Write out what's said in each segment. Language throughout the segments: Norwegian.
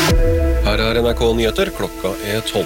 Her NRK Nyheter, klokka 12.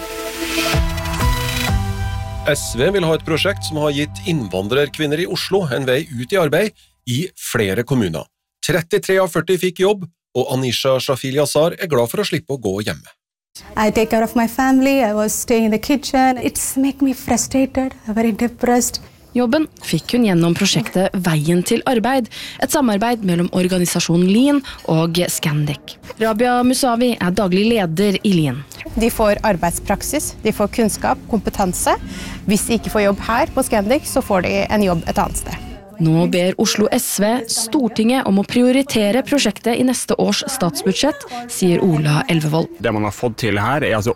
SV vil ha et prosjekt som har gitt innvandrerkvinner i Oslo en vei ut i arbeid i flere kommuner. 33 av 40 fikk jobb, og Anisha Shafili Azar glad for å slippe å gå hjemme. I take care of my family, I was staying in the kitchen. It's make me frustrated, very depressed. Jobben fikk hun gjennom prosjektet Veien til arbeid, et samarbeid mellom organisasjonen Lean og Scandic. Rabia Musavi daglig leder i Lean. De får arbeidspraksis, de får kunnskap, kompetanse. Hvis de ikke får jobb her på Scandic, så får de en jobb et annet sted. Nå ber Oslo SV Stortinget om å prioritere prosjektet i neste års statsbudsjett, sier Ola Elvevold. Det man har fått til her altså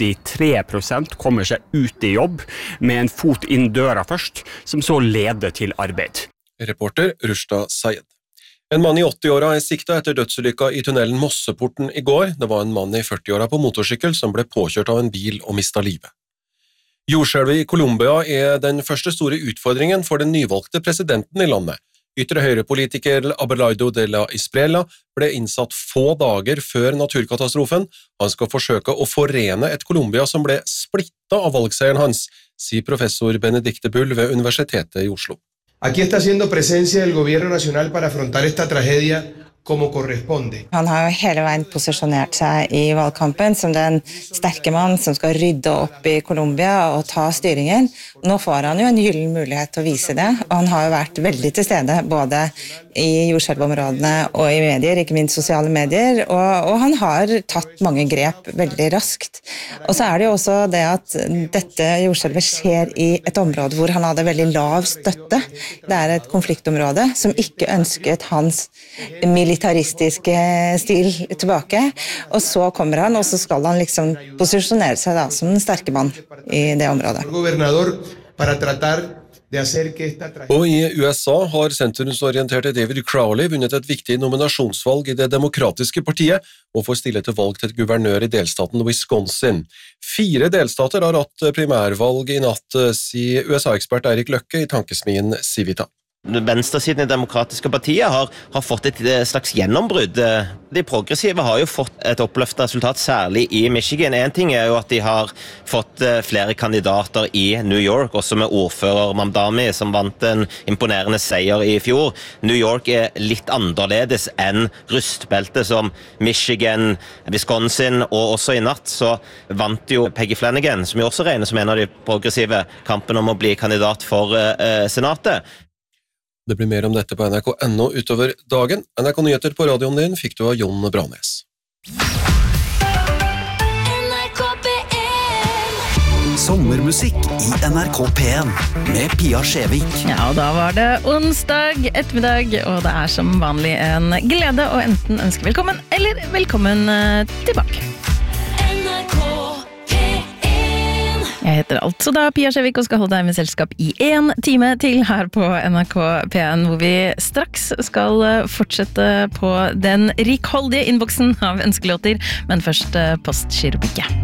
83% kommer seg ut i jobb med en fot inn døra først, som så leder til arbeid. Reporter Rushda Sayed. En mann i 80-åra siktet etter dødsulykka i tunnelen Mosseporten i går. Det var en mann i 40-åra på motorsykkel som ble påkjørt av en bil og mistet livet. Jordskjelvet i Colombia den første store utfordringen for den nyvalgte presidenten i landet. Ytre høyrepolitiker Abelardo de la Espriella ble innsatt få dager før naturkatastrofen. Han skal forsøke å forene et Colombia som ble splittet av valgseieren hans, sier professor Benedicte Bull ved Universitetet i Oslo. Aquí está haciendo presencia del gobierno nacional para afrontar esta tragedia como corresponde. Han har jo hele veien posisjonert seg i valgkampen som den sterke mann som skal rydde opp i Colombia og ta styringen. Nå får han jo en gyllen mulighet til å vise det, og han har jo vært veldig til stede både i jordskjelvområdene og i medier, ikke minst sosiale medier, og han har tatt mange grep veldig raskt. Og så det jo også det at dette jordskjelvet skjer i et område hvor han hadde veldig lav støtte. Det et konfliktområde som ikke ønsket hans militaristiske stil tilbake, og så kommer han, og så skal han liksom posisjonere seg da, som den sterke mann i det området. Og i USA har sentrumsorienterte David Crowley vunnet et viktig nominasjonsvalg i det demokratiske partiet og får stille til valg til et guvernør i delstaten Wisconsin. 4 delstater har hatt primærvalg i natt, sier USA-ekspert Erik Løkke i tankesmien Civita. Venstresiden i demokratiske partier har fått et slags gjennombrudd. De progressive har jo fått et oppløftet resultat, særlig i Michigan. En ting jo at de har fått flere kandidater i New York, også med ordfører Mamdani, som vant en imponerende seier i fjor. New York litt annerledes enn rustbeltet som Michigan, Wisconsin, og også i natt så vant jo Peggy Flanagan, som jo også regnes som en av de progressive, kampen om å bli kandidat for senatet. Det blir mer om dette på NRK.no utover dagen. NRK Nyheter på radioen din fikk du av Jon Branes. Sommermusikk i NRK P1 med Pia Skjevik. Ja, og da var det onsdag ettermiddag, og det som vanlig en glede å enten ønske velkommen eller velkommen tilbake. Jeg heter altså da Pia Skjevik og skal holde deg med selskap i 1 time til her på NRK P1, hvor vi straks skal fortsette på den rikholdige innboksen av ønskelåter, men først postgirobygget.